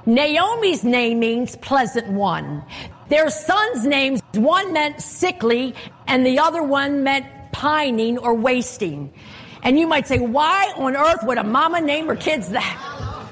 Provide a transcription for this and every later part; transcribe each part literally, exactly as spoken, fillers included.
Naomi's name means pleasant one. Their sons' names, one meant sickly and the other one meant pining or wasting. And you might say, why on earth would a mama name her kids that?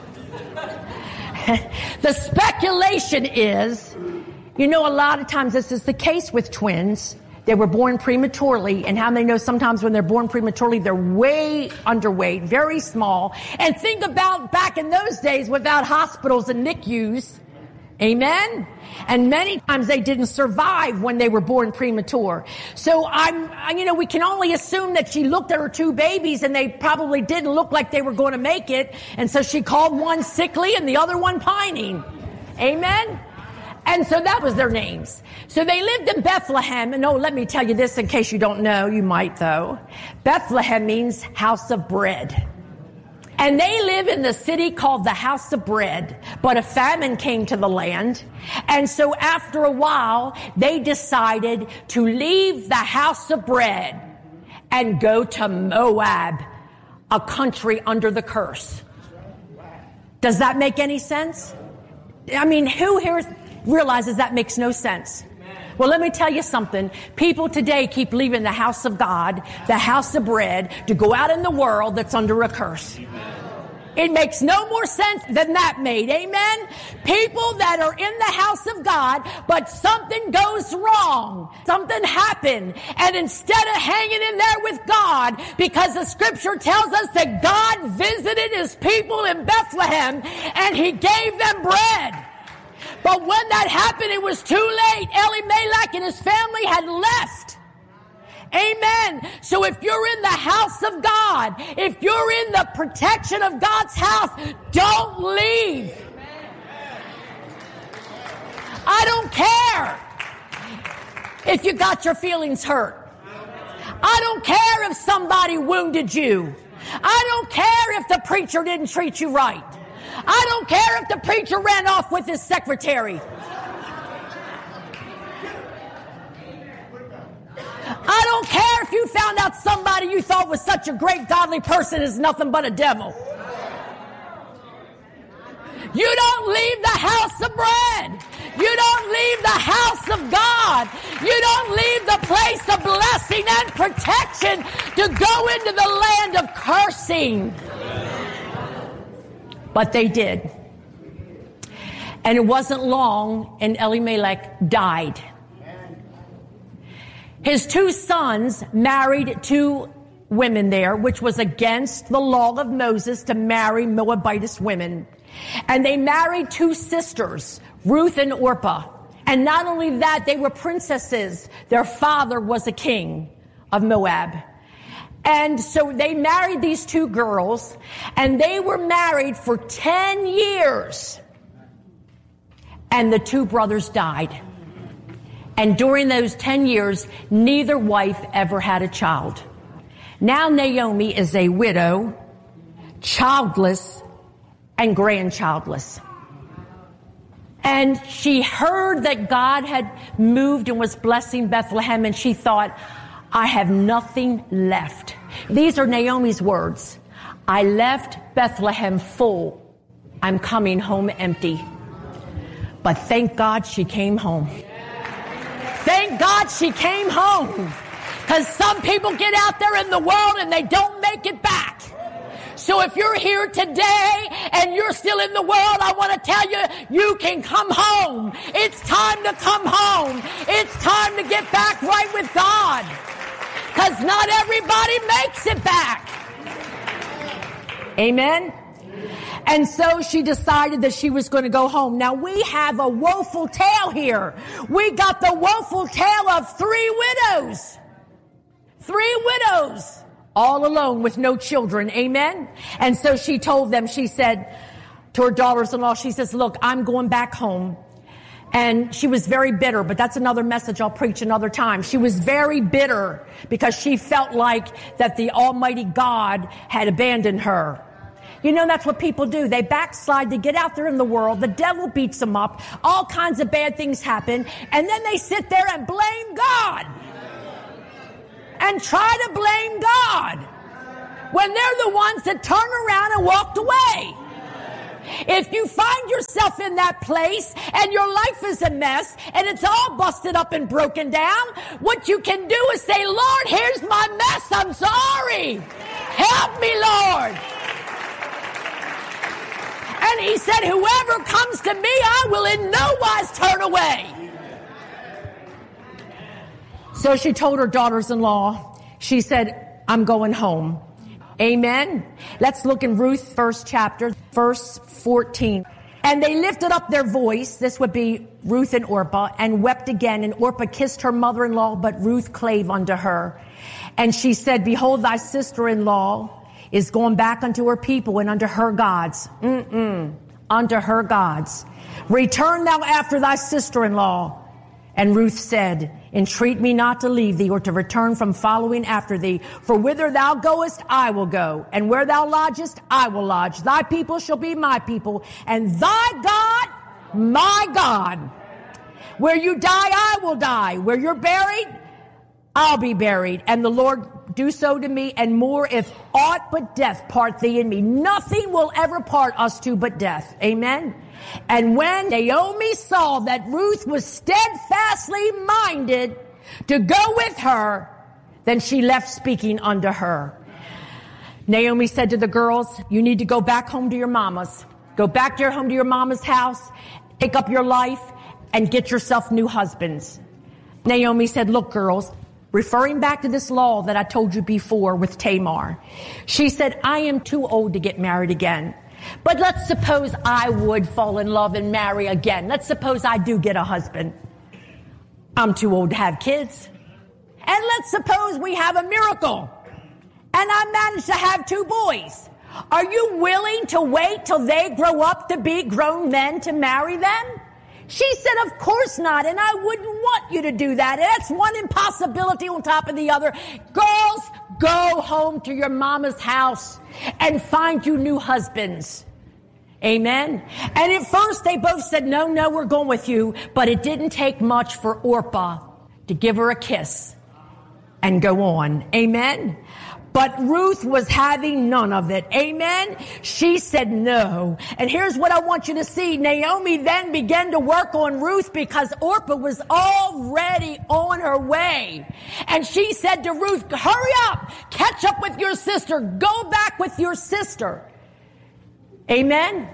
The speculation is, you know, a lot of times this is the case with twins. They were born prematurely, and how many know sometimes when they're born prematurely, they're way underweight, very small. And think about back in those days without hospitals and N I C Us. Amen? And many times they didn't survive when they were born premature. So I'm, you know, we can only assume that she looked at her two babies and they probably didn't look like they were going to make it. And so she called one sickly and the other one pining. Amen? And so that was their names. So they lived in Bethlehem. And oh, let me tell you this in case you don't know. You might, though. Bethlehem means house of bread. And they live in the city called the House of Bread. But a famine came to the land. And so after a while, they decided to leave the House of Bread and go to Moab, a country under the curse. Does that make any sense? I mean, who here realizes that makes no sense? Well, let me tell you something. People today keep leaving the house of God, the house of bread, to go out in the world that's under a curse. It makes no more sense than that made. Amen? People that are in the house of God, but something goes wrong. Something happened. And instead of hanging in there with God, because the scripture tells us that God visited his people in Bethlehem and he gave them bread. But when that happened, it was too late. Elimelech and his family had left. Amen. So if you're in the house of God, if you're in the protection of God's house, don't leave. I don't care if you got your feelings hurt. I don't care if somebody wounded you. I don't care if the preacher didn't treat you right. I don't care if the preacher ran off with his secretary. I don't care if you found out somebody you thought was such a great godly person is nothing but a devil. You don't leave the house of bread. You don't leave the house of God. You don't leave the place of blessing and protection to go into the land of cursing. But they did. And it wasn't long, and Elimelech died. His two sons married two women there, which was against the law of Moses to marry Moabitess women. And they married two sisters, Ruth and Orpah. And not only that, they were princesses. Their father was a king of Moab. And so they married these two girls, and they were married for ten years. And the two brothers died. And during those ten years, neither wife ever had a child. Now Naomi is a widow, childless, and grandchildless. And she heard that God had moved and was blessing Bethlehem, and she thought, I have nothing left. These are Naomi's words. I left Bethlehem full. I'm coming home empty. But thank God she came home. Thank God she came home. Because some people get out there in the world and they don't make it back. So if you're here today and you're still in the world, I want to tell you, you can come home. It's time to come home. It's time to get back right with God. Because not everybody makes it back. Amen? And so she decided that she was going to go home. Now we have a woeful tale here. We got the woeful tale of three widows. Three widows. All alone with no children. Amen? And so she told them, she said to her daughters-in-law, she says, look, I'm going back home. And she was very bitter, but that's another message I'll preach another time. She was very bitter because she felt like that the Almighty God had abandoned her. You know, that's what people do. They backslide to get out there in the world. The devil beats them up. All kinds of bad things happen. And then they sit there and blame God. And try to blame God. When they're the ones that turned around and walked away. If you find yourself in that place and your life is a mess and it's all busted up and broken down, what you can do is say, Lord, here's my mess. I'm sorry. Help me, Lord. And he said, whoever comes to me, I will in no wise turn away. So she told her daughters-in-law, she said, I'm going home. Amen. Let's look in Ruth, first chapter, verse fourteen. And they lifted up their voice, this would be Ruth and Orpah, and wept again. And Orpah kissed her mother-in-law, but Ruth clave unto her. And she said, behold, thy sister-in-law is going back unto her people and unto her gods. Mm-mm. Unto her gods. Return thou after thy sister-in-law. And Ruth said, entreat me not to leave thee or to return from following after thee. For whither thou goest, I will go. And where thou lodgest, I will lodge. Thy people shall be my people. And thy God, my God. Where you die, I will die. Where you're buried, I'll be buried. And the Lord do so to me, and more, if aught but death part thee and me. Nothing will ever part us two but death. Amen. And when Naomi saw that Ruth was steadfastly minded to go with her, then she left speaking unto her. Naomi said to the girls, you need to go back home to your mamas. Go back to your home to your mama's house, pick up your life, and get yourself new husbands. Naomi said, look, girls, referring back to this law that I told you before with Tamar, she said, I am too old to get married again. But let's suppose I would fall in love and marry again. Let's suppose I do get a husband. I'm too old to have kids. And let's suppose we have a miracle and I manage to have two boys. Are you willing to wait till they grow up to be grown men to marry them? She said, of course not, and I wouldn't want you to do that. That's one impossibility on top of the other. Girls, go home to your mama's house and find you new husbands. Amen. And at first they both said, no, no, we're going with you. But it didn't take much for Orpah to give her a kiss and go on. Amen. But Ruth was having none of it. Amen. She said no. And here's what I want you to see. Naomi then began to work on Ruth because Orpah was already on her way. And she said to Ruth, hurry up, catch up with your sister, go back with your sister. Amen.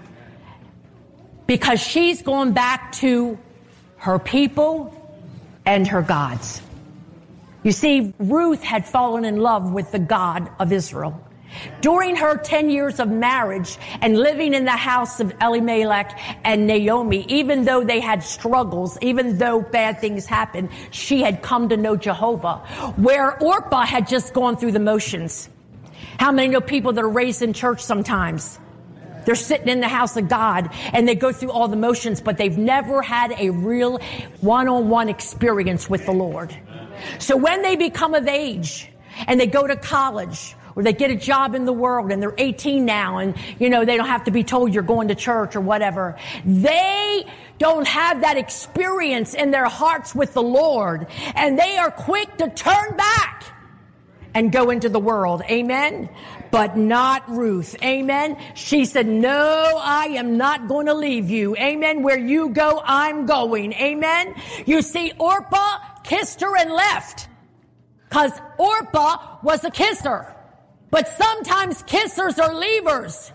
Because she's going back to her people and her gods. You see, Ruth had fallen in love with the God of Israel. During her ten years of marriage and living in the house of Elimelech and Naomi, even though they had struggles, even though bad things happened, she had come to know Jehovah. Where Orpah had just gone through the motions. How many know people that are raised in church sometimes? They're sitting in the house of God and they go through all the motions, but they've never had a real one-on-one experience with the Lord. So when they become of age and they go to college or they get a job in the world and they're eighteen now and, you know, they don't have to be told you're going to church or whatever, they don't have that experience in their hearts with the Lord, and they are quick to turn back and go into the world. Amen. But not Ruth. Amen. She said, no, I am not going to leave you. Amen. Where you go, I'm going. Amen. You see, Orpah kissed her and left because Orpah was a kisser. But sometimes kissers are leavers.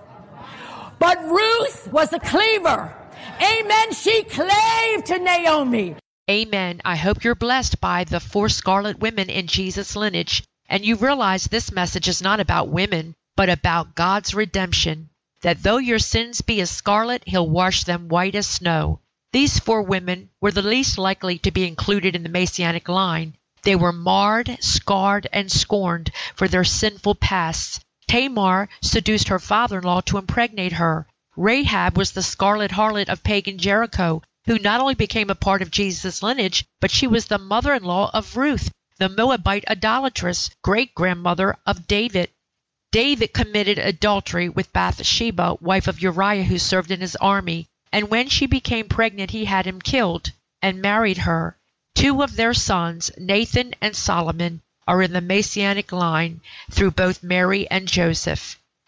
But Ruth was a cleaver. Amen. She clave to Naomi. Amen. I hope you're blessed by the four scarlet women in Jesus' lineage. And you realize this message is not about women, but about God's redemption. That though your sins be as scarlet, he'll wash them white as snow. These four women were the least likely to be included in the Messianic line. They were marred, scarred, and scorned for their sinful pasts. Tamar seduced her father-in-law to impregnate her. Rahab was the scarlet harlot of pagan Jericho, who not only became a part of Jesus' lineage, but she was the mother-in-law of Ruth, the Moabite idolatress, great-grandmother of David. David committed adultery with Bathsheba, wife of Uriah, who served in his army, and when she became pregnant, he had him killed and married her. Two of their sons, Nathan and Solomon, are in the Messianic line through both Mary and Joseph.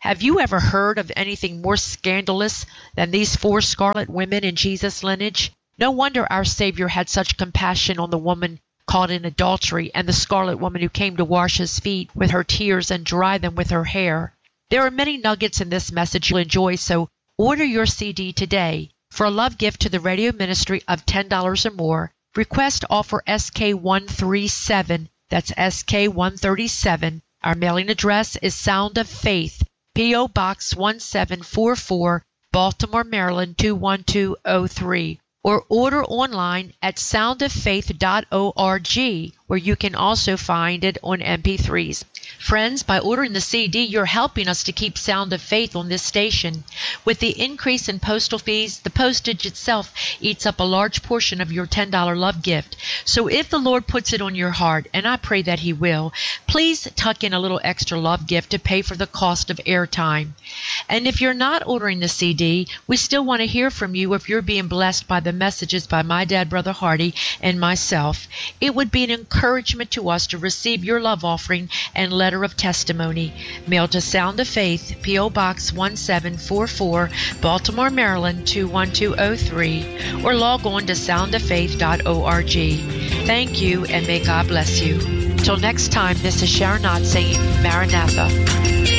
Have you ever heard of anything more scandalous than these four scarlet women in Jesus' lineage? No wonder our Savior had such compassion on the woman caught in adultery and the scarlet woman who came to wash his feet with her tears and dry them with her hair. There are many nuggets in this message you'll enjoy, so order your C D today. For a love gift to the radio ministry of ten dollars or more, request offer S K one thirty-seven. That's S K one thirty-seven. Our mailing address is Sound of Faith, P O. Box one seven four four, Baltimore, Maryland two one two oh three. Or order online at sound of faith dot org, where you can also find it on M P threes. Friends, by ordering the C D, you're helping us to keep Sound of Faith on this station. With the increase in postal fees, the postage itself eats up a large portion of your ten dollars love gift. So if the Lord puts it on your heart, and I pray that He will, please tuck in a little extra love gift to pay for the cost of airtime. And if you're not ordering the C D, we still want to hear from you if you're being blessed by the messages by my dad, Brother Hardy, and myself. It would be an encouragement to us to receive your love offering and letter of testimony. Mail to Sound of Faith, P O. Box one seven four four, Baltimore, Maryland two one two oh three, or log on to sound of faith dot org. Thank you, and may God bless you. Till next time, this is Sharon Knott saying Maranatha.